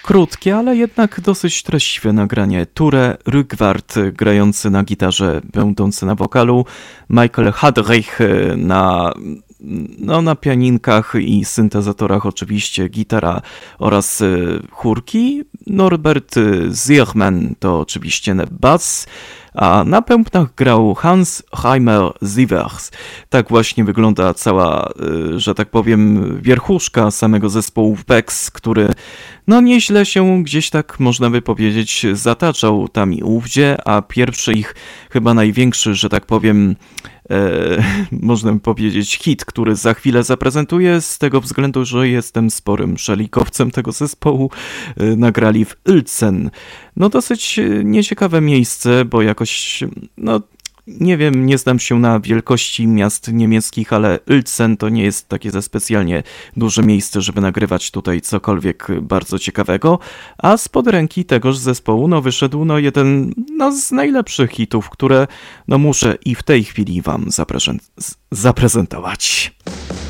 Krótkie, ale jednak dosyć treściwe nagranie. Ture Rückwart grający na gitarze, będący na wokalu, Michael Hadrich na pianinkach i syntezatorach oczywiście, gitara oraz chórki, Norbert Zierman to oczywiście bas, a na pępnach grał Hans Heimer Sievers. Tak właśnie wygląda cała, że tak powiem, wierchuszka samego zespołu Bex, który nieźle się gdzieś tak, można by powiedzieć, zataczał tam i ówdzie, a pierwszy ich, chyba największy, że tak powiem, można by powiedzieć hit, który za chwilę zaprezentuję, z tego względu, że jestem sporym szalikowcem tego zespołu, nagrali w Uelzen. Dosyć nieciekawe miejsce, bo jakoś, nie wiem, nie znam się na wielkości miast niemieckich, ale Uelzen to nie jest takie za specjalnie duże miejsce, żeby nagrywać tutaj cokolwiek bardzo ciekawego, a spod ręki tegoż zespołu wyszedł jeden z najlepszych hitów, które muszę i w tej chwili wam zaprezentować.